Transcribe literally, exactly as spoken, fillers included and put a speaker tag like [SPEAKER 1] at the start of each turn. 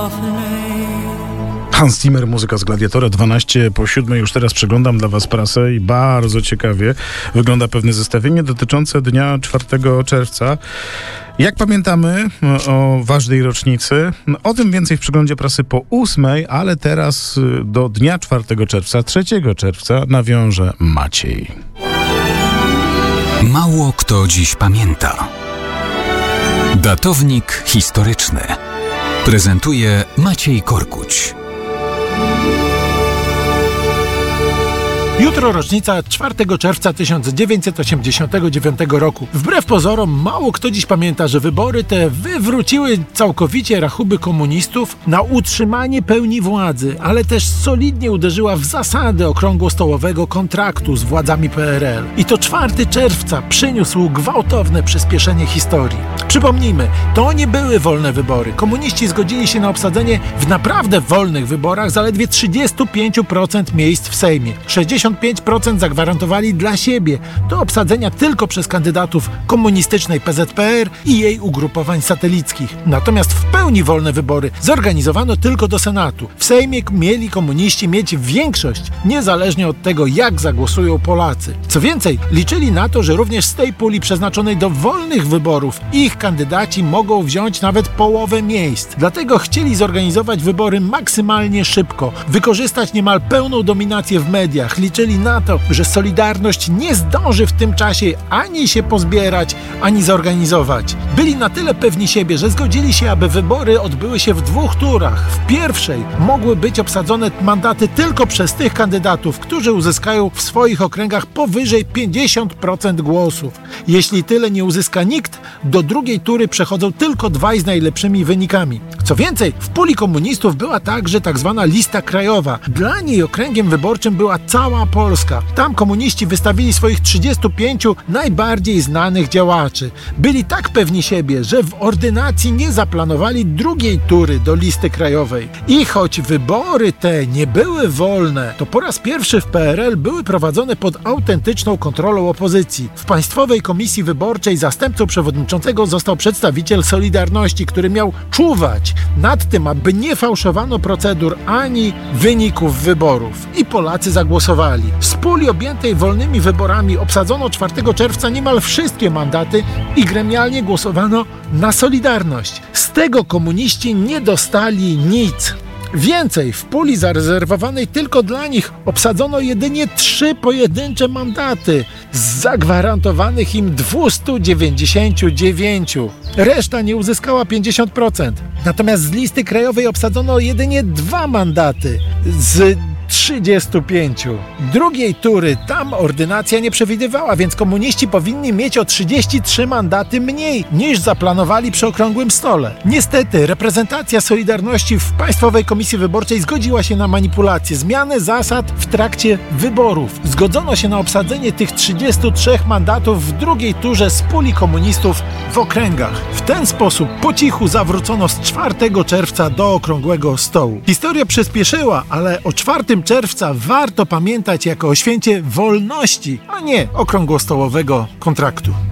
[SPEAKER 1] Hans Zimmer, muzyka z Gladiatora, dwanaście po siódmej. Już teraz przeglądam dla was prasę i bardzo ciekawie wygląda pewne zestawienie dotyczące dnia czwartego czerwca. Jak pamiętamy o ważnej rocznicy, o tym więcej w przeglądzie prasy po ósmej, ale teraz do dnia czwartego czerwca, trzeciego czerwca nawiąże Maciej.
[SPEAKER 2] Mało kto dziś pamięta. Datownik historyczny prezentuje Maciej Korkuć.
[SPEAKER 3] Jutro rocznica czwartego czerwca tysiąc dziewięćset osiemdziesiątego dziewiątego roku. Wbrew pozorom, mało kto dziś pamięta, że wybory te wywróciły całkowicie rachuby komunistów na utrzymanie pełni władzy, ale też solidnie uderzyła w zasady okrągłostołowego kontraktu z władzami P R L. I to czwartego czerwca przyniósł gwałtowne przyspieszenie historii. Przypomnijmy, to nie były wolne wybory. Komuniści zgodzili się na obsadzenie w naprawdę wolnych wyborach zaledwie trzydzieści pięć procent miejsc w Sejmie. sześćdziesiąt pięć procent zagwarantowali dla siebie do obsadzenia tylko przez kandydatów komunistycznej P Z P R i jej ugrupowań satelickich. Natomiast w pełni wolne wybory zorganizowano tylko do Senatu. W Sejmie mieli komuniści mieć większość, niezależnie od tego, jak zagłosują Polacy. Co więcej, liczyli na to, że również z tej puli przeznaczonej do wolnych wyborów ich kandydaci mogą wziąć nawet połowę miejsc. Dlatego chcieli zorganizować wybory maksymalnie szybko, wykorzystać niemal pełną dominację w mediach. Liczyli na to, że Solidarność nie zdąży w tym czasie ani się pozbierać, ani zorganizować. Byli na tyle pewni siebie, że zgodzili się, aby wybory odbyły się w dwóch turach. W pierwszej mogły być obsadzone mandaty tylko przez tych kandydatów, którzy uzyskają w swoich okręgach powyżej pięćdziesiąt procent głosów. Jeśli tyle nie uzyska nikt, do drugiej tury przechodzą tylko dwaj z najlepszymi wynikami. Co więcej, w puli komunistów była także tak zwana lista krajowa. Dla niej okręgiem wyborczym była cała Polska. Tam komuniści wystawili swoich trzydziestu pięciu najbardziej znanych działaczy. Byli tak pewni siebie, że w ordynacji nie zaplanowali drugiej tury do listy krajowej. I choć wybory te nie były wolne, to po raz pierwszy w P R L były prowadzone pod autentyczną kontrolą opozycji. W Państwowej Komisji Wyborczej zastępcą przewodniczącego został przedstawiciel Solidarności, który miał czuwać nad tym, aby nie fałszowano procedur ani wyników wyborów. I Polacy zagłosowali. Z puli objętej wolnymi wyborami obsadzono czwartego czerwca niemal wszystkie mandaty i gremialnie głosowano na Solidarność. Z tego komuniści nie dostali nic. Więcej, w puli zarezerwowanej tylko dla nich obsadzono jedynie trzy pojedyncze mandaty z zagwarantowanych im dwieście dziewięćdziesiąt dziewięć. Reszta nie uzyskała pięćdziesiąt procent. Natomiast z listy krajowej obsadzono jedynie dwa mandaty z trzydziestu pięciu. Drugiej tury tam ordynacja nie przewidywała, więc komuniści powinni mieć o trzydzieści trzy mandaty mniej niż zaplanowali przy okrągłym stole. Niestety reprezentacja Solidarności w Państwowej Komisji Wyborczej zgodziła się na manipulację, zmianę zasad w trakcie wyborów. Zgodzono się na obsadzenie tych trzydziestu trzech mandatów w drugiej turze z puli komunistów w okręgach. W ten sposób po cichu zawrócono z czwartego czerwca do okrągłego stołu. Historia przyspieszyła, ale o czwartego czerwca warto pamiętać jako o święcie wolności, a nie okrągłostołowego kontraktu.